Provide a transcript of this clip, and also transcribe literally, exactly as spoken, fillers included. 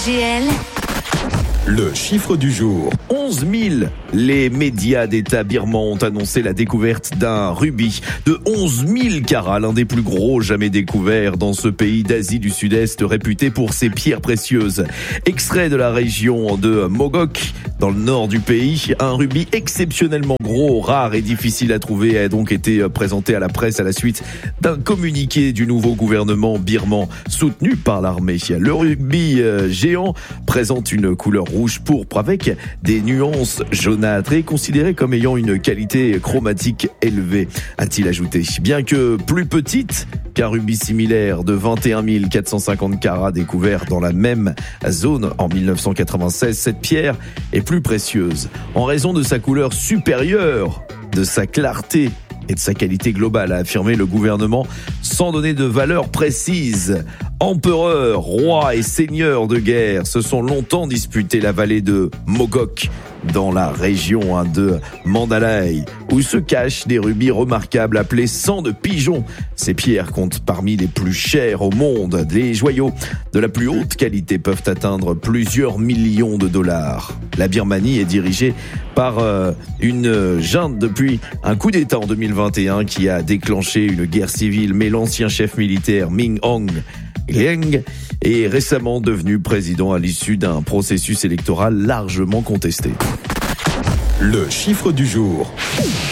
R G L. Le chiffre du jour, onze mille. Les médias d'État birmans ont annoncé la découverte d'un rubis de onze mille carats, l'un des plus gros jamais découverts dans ce pays d'Asie du Sud-Est réputé pour ses pierres précieuses. Extrait de la région de Mogok, dans le nord du pays, un rubis exceptionnellement gros, rare et difficile à trouver a donc été présenté à la presse à la suite d'un communiqué du nouveau gouvernement birman soutenu par l'armée. Le rubis géant présente une couleur rouge pourpre avec des nuances jaunâtres et considéré comme ayant une qualité chromatique élevée, a-t-il ajouté. Bien que plus petite qu'un rubis similaire de vingt et un mille quatre cent cinquante carats découvert dans la même zone en mille neuf cent quatre-vingt-seize, cette pierre est plus précieuse en raison de sa couleur supérieure, de sa clarté et de sa qualité globale, a affirmé le gouvernement sans donner de valeur précise. Empereurs, rois et seigneurs de guerre se sont longtemps disputés la vallée de Mogok dans la région de Mandalay, où se cachent des rubis remarquables appelés sang de pigeon. Ces pierres comptent parmi les plus chères au monde. Les joyaux de la plus haute qualité peuvent atteindre plusieurs millions de dollars. La Birmanie est dirigée par euh, une junte depuis un coup d'État en deux mille vingt et un qui a déclenché une guerre civile, mais l'ancien chef militaire Min Aung Hlaing est récemment devenu président à l'issue d'un processus électoral largement contesté. Le chiffre du jour.